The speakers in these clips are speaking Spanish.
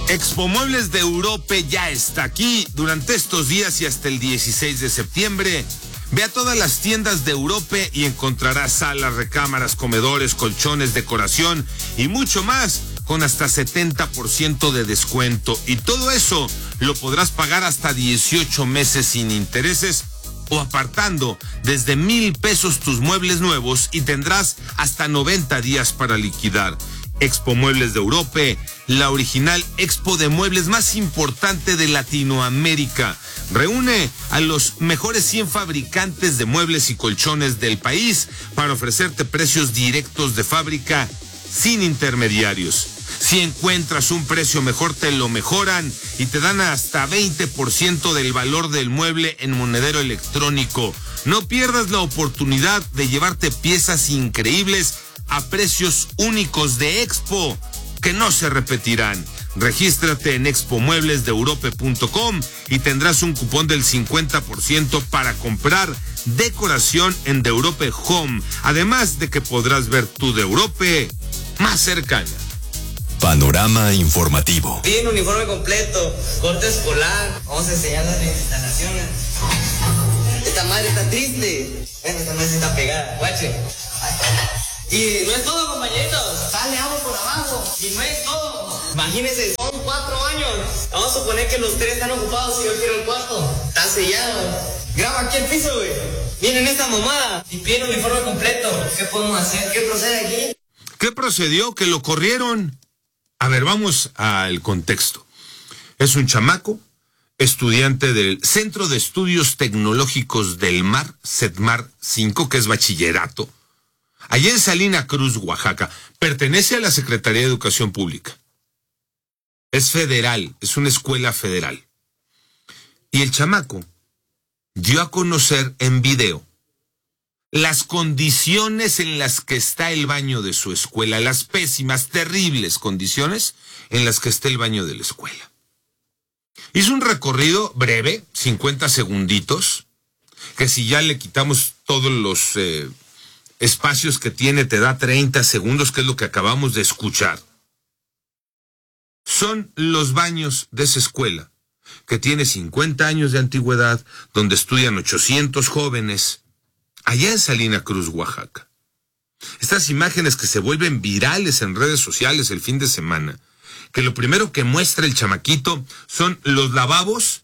Expo Muebles de Europa ya está aquí durante estos días y hasta el 16 de septiembre. Ve a todas las tiendas de Europa y encontrarás salas, recámaras, comedores, colchones, decoración y mucho más con hasta 70% de descuento. Y todo eso lo podrás pagar hasta 18 meses sin intereses o apartando desde 1,000 pesos tus muebles nuevos y tendrás hasta 90 días para liquidar. Expo Muebles de Europa, la original expo de muebles más importante de Latinoamérica. Reúne a los mejores 100 fabricantes de muebles y colchones del país para ofrecerte precios directos de fábrica sin intermediarios. Si encuentras un precio mejor, te lo mejoran y te dan hasta 20% del valor del mueble en monedero electrónico. No pierdas la oportunidad de llevarte piezas increíbles a precios únicos de Expo que no se repetirán. Regístrate en expomueblesdeeurope.com y tendrás un cupón del 50% para comprar decoración en The Europe Home, además de que podrás ver tu The Europe más cercana. Panorama informativo. Bien, uniforme completo, corte escolar. Vamos a enseñar las instalaciones. Esta madre está triste. Bueno, esta madre está pegada. Guache. Y no es todo, compañeritos. Sale agua por abajo. Y no es todo. Imagínense, son 4 años. Vamos a suponer que los 3 están ocupados y yo quiero el cuarto. Está sellado. Graba aquí el piso, güey. Miren esta mamada. Y piden uniforme completo. ¿Qué podemos hacer? ¿Qué procede aquí? ¿Qué procedió? Que lo corrieron. A ver, vamos al contexto. Es un chamaco, estudiante del Centro de Estudios Tecnológicos del Mar, CETMAR 5, que es bachillerato, allá en Salina Cruz, Oaxaca. Pertenece a la Secretaría de Educación Pública. Es federal, es una escuela federal. Y el chamaco dio a conocer en video las condiciones en las que está el baño de su escuela, las pésimas, terribles condiciones en las que está el baño de la escuela. Hizo un recorrido breve, 50 segunditos, que si ya le quitamos todos los espacios que tiene, te da 30 segundos, que es lo que acabamos de escuchar. Son los baños de esa escuela, que tiene 50 años de antigüedad, donde estudian 800 jóvenes, allá en Salina Cruz, Oaxaca. Estas imágenes que se vuelven virales en redes sociales el fin de semana, que lo primero que muestra el chamaquito son los lavabos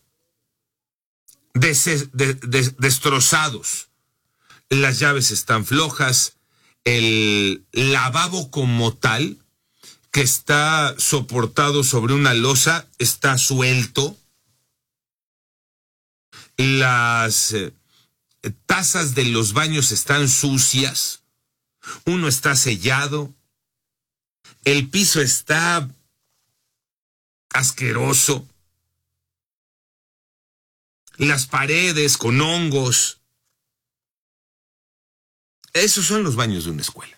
destrozados. Las llaves están flojas, el lavabo como tal, que está soportado sobre una losa, está suelto. Las tazas de los baños están sucias, uno está sellado, el piso está asqueroso, las paredes con hongos. Esos son los baños de una escuela.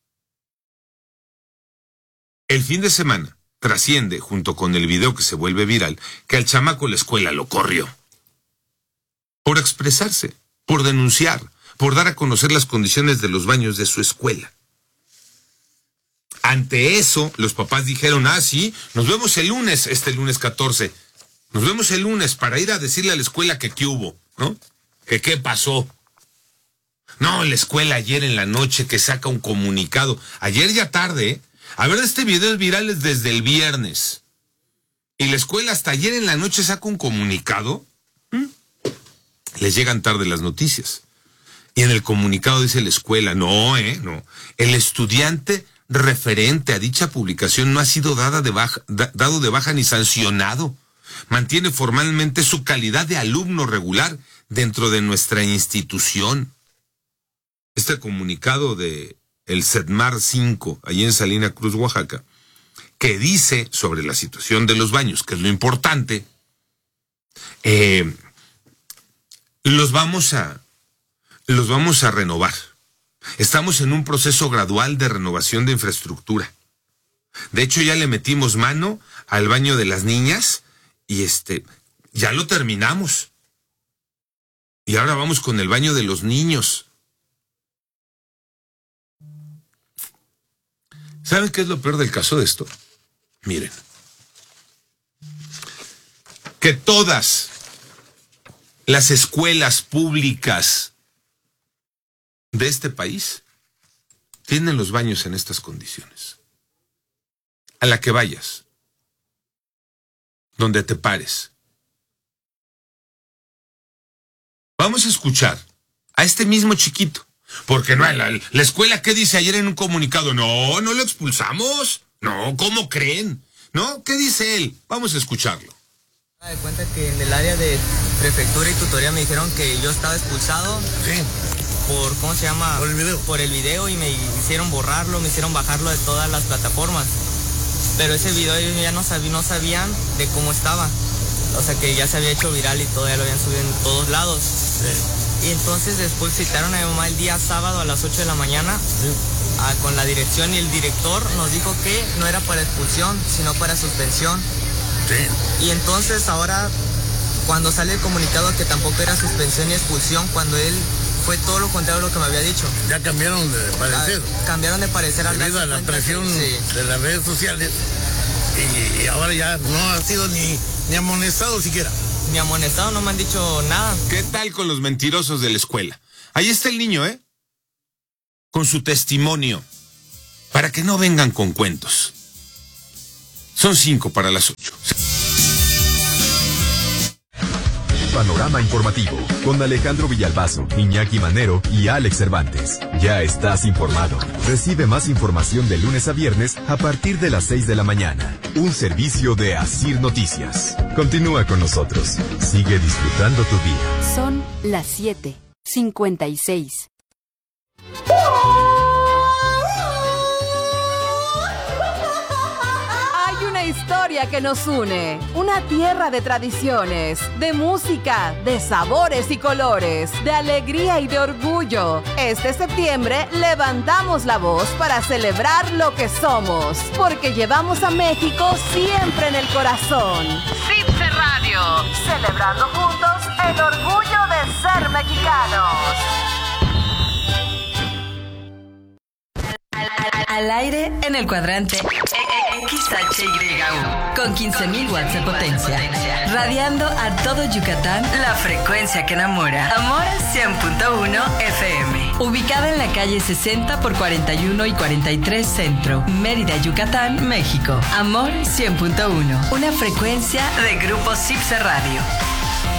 El fin de semana trasciende, junto con el video que se vuelve viral, que al chamaco la escuela lo corrió por expresarse, por denunciar, por dar a conocer las condiciones de los baños de su escuela. Ante eso, los papás dijeron, sí, nos vemos el lunes, este lunes 14. Nos vemos el lunes para ir a decirle a la escuela que qué hubo, ¿no? Que qué pasó. No, la escuela ayer en la noche que saca un comunicado. Ayer ya tarde, ¿eh? A ver, este video es viral desde el viernes. Y la escuela hasta ayer en la noche saca un comunicado. Les llegan tarde las noticias. Y en el comunicado dice la escuela, no. El estudiante referente a dicha publicación no ha sido dado de baja ni sancionado. Mantiene formalmente su calidad de alumno regular dentro de nuestra institución. Este comunicado de el CETMAR 5, allí en Salina Cruz, Oaxaca, que dice sobre la situación de los baños, que es lo importante, los vamos a renovar. Estamos en un proceso gradual de renovación de infraestructura. De hecho, ya le metimos mano al baño de las niñas y ya lo terminamos. Y ahora vamos con el baño de los niños. ¿Saben qué es lo peor del caso de esto? Miren, que todas las escuelas públicas de este país tienen los baños en estas condiciones. A la que vayas, donde te pares. Vamos a escuchar a este mismo chiquito, porque no, la escuela, ¿qué dice ayer en un comunicado? No lo expulsamos. No, ¿cómo creen? ¿No? ¿Qué dice él? Vamos a escucharlo. Me doy cuenta que en el área de prefectura y tutoría me dijeron que yo estaba expulsado. Sí. Por, ¿cómo se llama? Por el video. Por el video, y me hicieron borrarlo, me hicieron bajarlo de todas las plataformas. Pero ese video ellos ya no sabían de cómo estaba. O sea, que ya se había hecho viral y todo, ya lo habían subido en todos lados. Sí. Y entonces después citaron a mi mamá el día sábado a las 8 de la mañana. Sí. Con la dirección, y el director nos dijo que no era para expulsión, sino para suspensión. Sí. Y entonces ahora, cuando sale el comunicado que tampoco era suspensión ni expulsión, cuando él fue todo lo contrario a lo que me había dicho. Ya cambiaron de parecer. Cambiaron de parecer al debido a la presión de las redes sociales. Y ahora ya no ha sido ni amonestado siquiera. Ni amonestado, no me han dicho nada. ¿Qué tal con los mentirosos de la escuela? Ahí está el niño, con su testimonio, para que no vengan con cuentos. Son 5 para las 8. Panorama informativo con Alejandro Villalbazo, Iñaki Manero y Alex Cervantes. Ya estás informado. Recibe más información de lunes a viernes a partir de las 6 de la mañana. Un servicio de Asir Noticias. Continúa con nosotros. Sigue disfrutando tu día. Son las 7:56. Hay una historia que nos une, una tierra de tradiciones, de música, de sabores y colores, de alegría y de orgullo. Este septiembre levantamos la voz para celebrar lo que somos, porque llevamos a México siempre en el corazón. CIPSE Radio, celebrando juntos el orgullo de ser mexicanos. Al aire en el cuadrante XHYU con 15,000 watts de potencia, radiando a todo Yucatán, la frecuencia que enamora. Amor 100.1 FM, ubicada en la calle 60 por 41 y 43 Centro, Mérida, Yucatán, México. Amor 100.1, una frecuencia de Grupo CIPSE Radio.